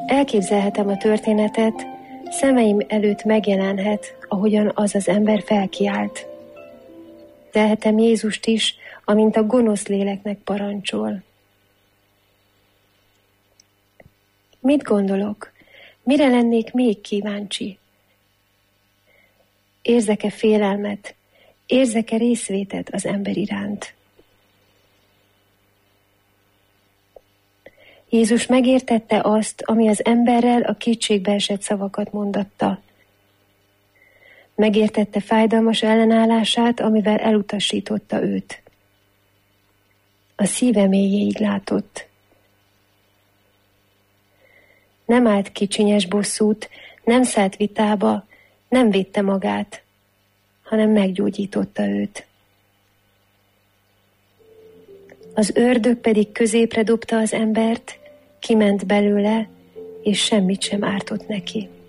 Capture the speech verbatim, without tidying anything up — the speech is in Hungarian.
Elképzelhetem a történetet, szemeim előtt megjelenhet, ahogyan az az ember felkiált. Tehetem Jézust is, amint a gonosz léleknek parancsol. Mit gondolok? Mire lennék még kíváncsi? Érzek-e félelmet? Érzek-e részvétet az ember iránt? Jézus megértette azt, ami az emberrel a kétségbeesett szavakat mondatta. Megértette fájdalmas ellenállását, amivel elutasította őt. A szíve mélyéig látott. Nem állt kicsinyes bosszút, nem szállt vitába, nem védte magát, hanem meggyógyította őt. Az ördög pedig középre dobta az embert, kiment belőle, és semmit sem ártott neki.